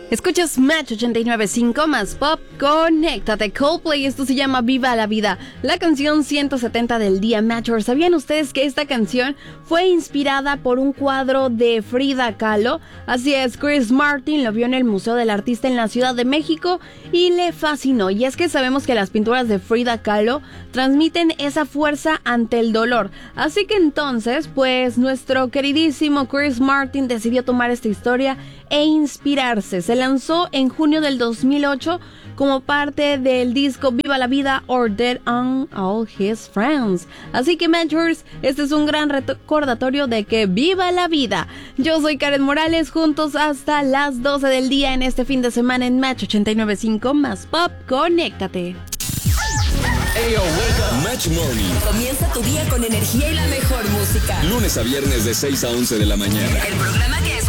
Escuchas Match 89.5 más Pop, conéctate. Coldplay, esto se llama Viva la Vida, la canción 170 del día Matchers. ¿Sabían ustedes que esta canción fue inspirada por un cuadro de Frida Kahlo? Así es, Chris Martin lo vio en el Museo del Artista en la Ciudad de México y le fascinó. Y es que sabemos que las pinturas de Frida Kahlo transmiten esa fuerza ante el dolor. Así que entonces, pues nuestro queridísimo Chris Martin decidió tomar esta historia e inspirarse. Se lanzó en junio del 2008 como parte del disco Viva la Vida or Dead on All His Friends. Así que Matchers, este es un gran recordatorio de que viva la vida. Yo soy Karen Morales, juntos hasta las 12 del día en este fin de semana en Match 89.5 más Pop, conéctate. Ayo, wake up. Match Morning. Comienza tu día con energía y la mejor música. Lunes a viernes de 6 a 11 de la mañana. El programa que